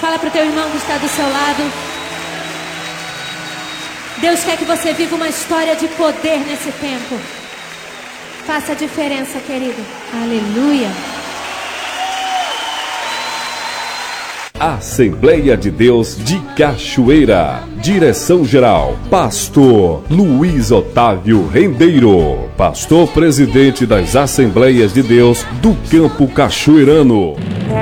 Fala para o teu irmão que está do seu lado. Deus quer que você viva uma história de poder nesse tempo. Faça a diferença, querido. Aleluia. Assembleia de Deus de Cachoeira. Direção-geral, Pastor Luiz Otávio Rendeiro, pastor presidente das Assembleias de Deus do Campo Cachoeirano.